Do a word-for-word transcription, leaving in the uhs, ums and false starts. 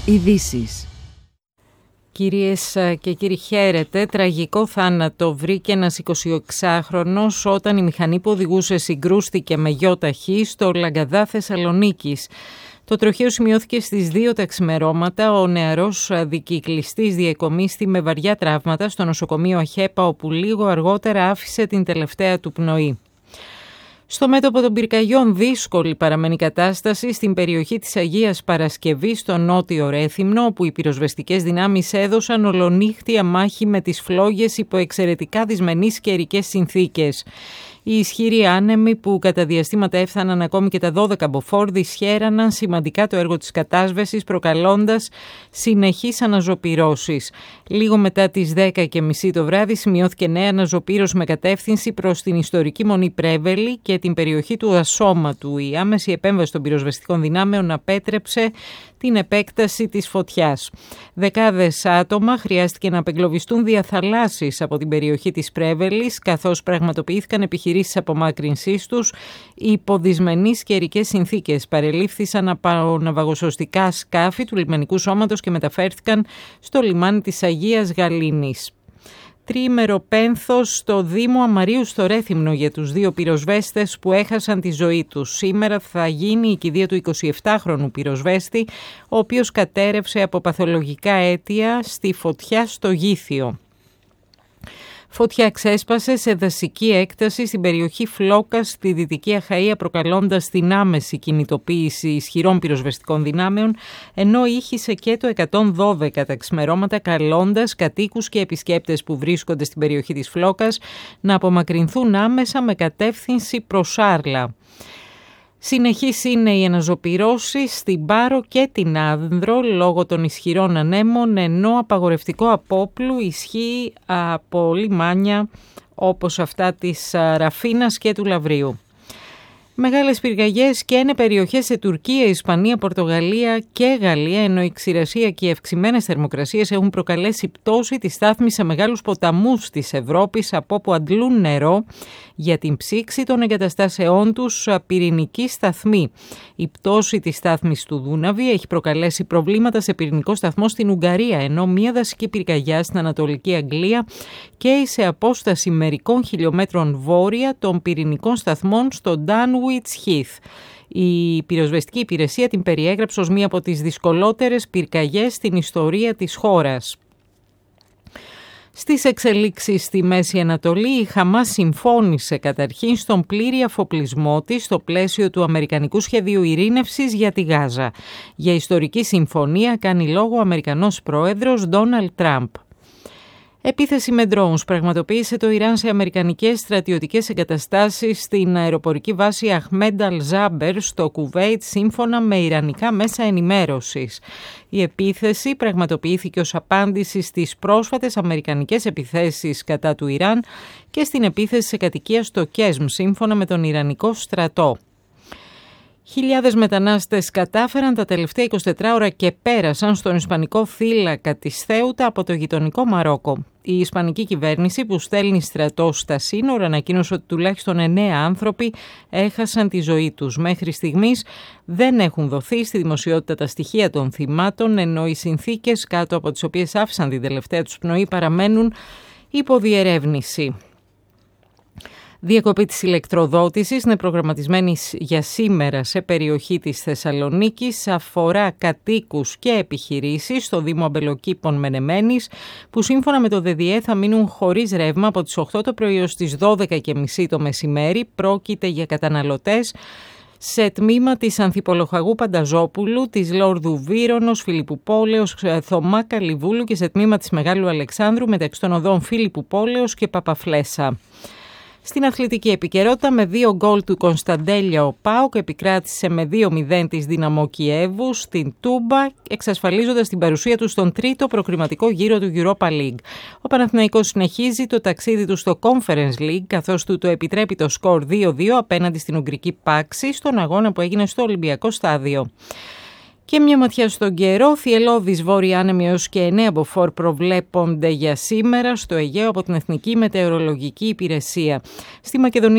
Ειδήσεις. Κυρίες και κύριοι, χαίρετε. Τραγικό θάνατο βρήκε ένας εικοσιεξάχρονος όταν η μηχανή που οδηγούσε συγκρούστηκε με γιοταχή στο Λαγκαδά Θεσσαλονίκης. Το τροχαίο σημειώθηκε στις δύο τα ξημερώματα. Ο νεαρός δικυκλιστής διακομίστη με βαριά τραύματα στο νοσοκομείο Αχέπα, όπου λίγο αργότερα άφησε την τελευταία του πνοή. Στο μέτωπο των πυρκαγιών δύσκολη παραμένει η κατάσταση στην περιοχή της Αγίας Παρασκευής στο νότιο Ρέθυμνο, όπου οι πυροσβεστικές δυνάμεις έδωσαν ολονύχτια μάχη με τις φλόγες υπό εξαιρετικά δυσμενείς καιρικές συνθήκες. Οι ισχυροί άνεμοι που κατά διαστήματα έφταναν ακόμη και τα δώδεκα μποφόρ δυσχέραναν σημαντικά το έργο της κατάσβεσης, προκαλώντας συνεχείς αναζωπυρώσεις. Λίγο μετά τις δέκα και μισή το βράδυ σημειώθηκε νέα αναζωπύρωση με κατεύθυνση προς την ιστορική Μονή Πρέβελη και την περιοχή του Ασώματου. Η άμεση επέμβαση των πυροσβεστικών δυνάμεων απέτρεψε την επέκταση της φωτιάς. Δεκάδες άτομα χρειάστηκε να απεγκλωβιστούν δια θαλάσσης από την περιοχή της Πρέβελης, καθώς πραγματοποιήθηκαν επιχειρήσεις απομάκρυνσής τους υπό δυσμενείς καιρικές συνθήκες. Παρελήφθησαν από ναυαγοσωστικά σκάφη του λιμενικού σώματος και μεταφέρθηκαν στο λιμάνι της Αγίας Γαλήνης. Τριήμερο πένθος στο Δήμο Αμαρίου στο Ρέθυμνο για τους δύο πυροσβέστες που έχασαν τη ζωή τους. Σήμερα θα γίνει η κηδεία του εικοσιεπτάχρονου πυροσβέστη, ο οποίος κατέρευσε από παθολογικά αίτια στη φωτιά στο Γήθιο. Φωτιά ξέσπασε σε δασική έκταση στην περιοχή Φλόκας στη Δυτική Αχαΐα, προκαλώντας την άμεση κινητοποίηση ισχυρών πυροσβεστικών δυνάμεων, ενώ ήχησε και το εκατόν δώδεκα τα ξημερώματα, καλώντας κατοίκους και επισκέπτες που βρίσκονται στην περιοχή της Φλόκας να απομακρυνθούν άμεσα με κατεύθυνση προς Άρλα. Συνεχής είναι οι αναζωπυρώσεις στην Πάρο και την Άνδρο λόγω των ισχυρών ανέμων, ενώ απαγορευτικό απόπλου ισχύει από λιμάνια όπως αυτά της Ραφίνας και του Λαβρίου. Μεγάλες πυρκαγιές και είναι περιοχές σε Τουρκία, Ισπανία, Πορτογαλία και Γαλλία, ενώ η ξηρασία και οι αυξημένες θερμοκρασίες έχουν προκαλέσει πτώση της στάθμης σε μεγάλους ποταμούς της Ευρώπης, από όπου αντλούν νερό για την ψήξη των εγκαταστάσεών τους πυρηνικοί σταθμοί. Η πτώση της στάθμης του Δούναβη έχει προκαλέσει προβλήματα σε πυρηνικό σταθμό στην Ουγγαρία, ενώ μια δασική πυρκαγιά στην Ανατολική Αγγλία καίει σε απόσταση μερικών χιλιόμετρων βόρεια των πυρηνικών σταθμών στο Dunwich Heath. Η πυροσβεστική υπηρεσία την περιέγραψε ως μία από τις δυσκολότερες πυρκαγιές στην ιστορία της χώρας. Στις εξελίξεις στη Μέση Ανατολή, η Χαμάς συμφώνησε καταρχήν στον πλήρη αφοπλισμό της στο πλαίσιο του Αμερικανικού Σχεδίου Ειρήνευσης για τη Γάζα. Για ιστορική συμφωνία κάνει λόγο ο Αμερικανός πρόεδρος Ντόναλντ Τραμπ. Επίθεση με drones πραγματοποίησε το Ιράν σε αμερικανικές στρατιωτικές εγκαταστάσεις στην αεροπορική βάση Αχμέντ Αλ-Ζάμπερ στο Κουβέιτ, σύμφωνα με ιρανικά μέσα ενημέρωσης. Η επίθεση πραγματοποιήθηκε ως απάντηση στις πρόσφατες αμερικανικές επιθέσεις κατά του Ιράν και στην επίθεση σε κατοικία στο Κέσμ, σύμφωνα με τον Ιρανικό στρατό. Χιλιάδες μετανάστες κατάφεραν τα τελευταία εικοσιτέσσερις ώρα και πέρασαν στον Ισπανικό θύλακα της Θέουτα από το γειτονικό Μαρόκο. Η Ισπανική κυβέρνηση, που στέλνει στρατό στα σύνορα, ανακοίνωσε ότι τουλάχιστον εννέα άνθρωποι έχασαν τη ζωή τους. Μέχρι στιγμής δεν έχουν δοθεί στη δημοσιότητα τα στοιχεία των θυμάτων, ενώ οι συνθήκες κάτω από τις οποίες άφησαν την τελευταία τους πνοή παραμένουν υπό διερεύνηση. Διακοπή της ηλεκτροδότησης είναι προγραμματισμένη για σήμερα σε περιοχή της Θεσσαλονίκης. Αφορά κατοίκους και επιχειρήσεις στο Δήμο Αμπελοκήπων Μενεμένης, που σύμφωνα με το ΔΔΕ θα μείνουν χωρίς ρεύμα από τις οκτώ το πρωί ως τις δώδεκα και μισή το μεσημέρι. Πρόκειται για καταναλωτές σε τμήμα της Ανθιπολοχαγού Πανταζόπουλου, της Λόρδου Βύρονος, Φιλιππού Πόλεως, Θωμά Καλιβούλου και σε τμήμα της Μεγάλου Αλεξάνδρου μεταξύ των οδών Φίλιππου Πόλεως και Παπαφλέσσα. Στην αθλητική επικαιρότητα, με δύο γκολ του Κωνσταντέλια ο ΠΑΟΚ επικράτησε με δύο μηδέν της Δύναμο Κιέβου στην Τούμπα, εξασφαλίζοντας την παρουσία του στον τρίτο προκριματικό γύρο του Europa League. Ο Παναθηναϊκός συνεχίζει το ταξίδι του στο Conference League, καθώς του το επιτρέπει το σκορ δύο δύο απέναντι στην Ουγγρική Πάξη στον αγώνα που έγινε στο Ολυμπιακό Στάδιο. Και μια ματιά στον καιρό, θυελλώδης βόρεια άνεμη έως και εννέα μποφόρ προβλέπονται για σήμερα στο Αιγαίο από την Εθνική Μετεωρολογική Υπηρεσία. Στη Μακεδονία